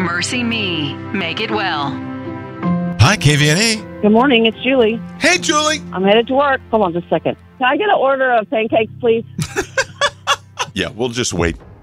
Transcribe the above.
Mercy Me. Make it well. Hi, KVNA. Good morning, it's Julie. Hey, Julie. I'm headed to work. Hold on just a second. Can I get an order of pancakes, please? Yeah, we'll just wait.